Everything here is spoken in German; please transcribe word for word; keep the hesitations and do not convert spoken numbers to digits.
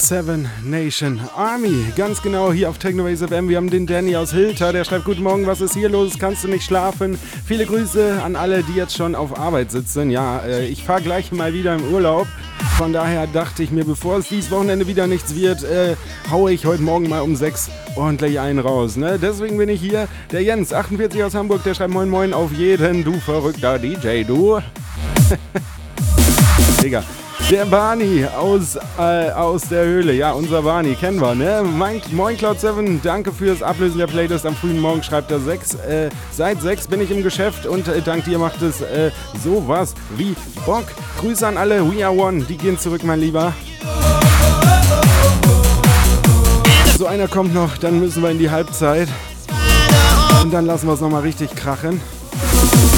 Seven Nation Army, ganz genau hier auf Technoways F M. Wir haben den Danny aus Hilter, der schreibt: Guten Morgen, was ist hier los? Kannst du nicht schlafen? Viele Grüße an alle, die jetzt schon auf Arbeit sitzen. Ja, äh, ich fahre gleich mal wieder im Urlaub. Von daher dachte ich mir, bevor es dieses Wochenende wieder nichts wird, äh, haue ich heute Morgen mal um sechs ordentlich einen raus. Ne? Deswegen bin ich hier. Der Jens, achtundvierzig aus Hamburg, der schreibt: Moin Moin auf jeden, du verrückter D J, du. Digga. Der Barney aus, äh, aus der Höhle. Ja, unser Barney, kennen wir, ne? Moin, Moin Cloud sieben, danke fürs Ablösen der Playlist am frühen Morgen, schreibt er sechs. Äh, seit sechs bin ich im Geschäft und äh, dank dir macht es äh, sowas wie Bock. Grüße an alle, We Are One, die gehen zurück, mein Lieber. So einer kommt noch, dann müssen wir in die Halbzeit. Und dann lassen wir es nochmal richtig krachen.